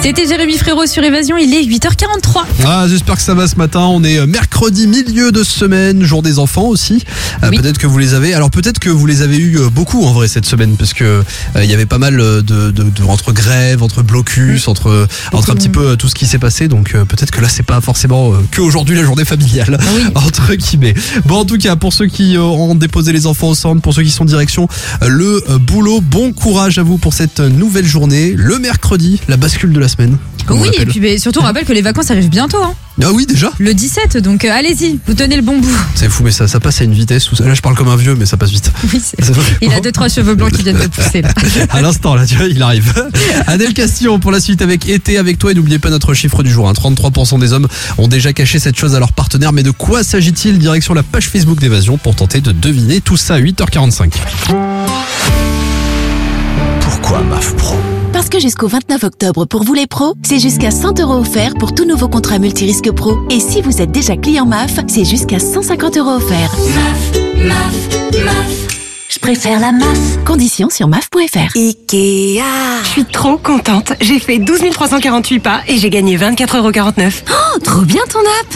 C'était Jérémy Frérot sur Évasion, il est 8h43. Ah, j'espère que ça va ce matin. On est mercredi, milieu de semaine, jour des enfants aussi. Oui. Peut-être que vous les avez. Alors peut-être que vous les avez eu beaucoup en vrai cette semaine, parce que il y avait pas mal de entre grèves, entre blocus, entre un petit peu tout ce qui s'est passé. Donc peut-être que là c'est pas forcément que aujourd'hui la journée familiale entre guillemets. Bon, en tout cas pour ceux qui ont déposé les enfants au centre, pour ceux qui sont direction le boulot, bon courage à vous pour cette nouvelle journée. Le mercredi, la bascule de la semaine. comme on Oui, et l'appelle. puis surtout on rappelle que les vacances arrivent bientôt, hein. Ah oui, déjà. Le 17, donc allez-y, vous tenez le bon bout. C'est fou, mais ça passe à une vitesse où là je parle comme un vieux, mais ça passe vite. Oui, il a 2-3 cheveux blancs qui viennent de pousser là. À l'instant là, tu vois, il arrive. Adèle Castillon pour la suite avec Été avec toi, et n'oubliez pas notre chiffre du jour, hein. 33% des hommes ont déjà caché cette chose à leur partenaire, mais de quoi s'agit-il? Direction la page Facebook d'Évasion pour tenter de deviner tout ça à 8h45. Pourquoi MAF Pro? Parce que jusqu'au 29 octobre, pour vous les pros, c'est jusqu'à 100 € offerts pour tout nouveau contrat multirisque pro. Et si vous êtes déjà client MAF, c'est jusqu'à 150 € offerts. Je préfère la MAF. Conditions sur maf.fr. Ikea. Je suis trop contente. J'ai fait 12 348 pas et j'ai gagné 24,49 €. Oh, trop bien ton app!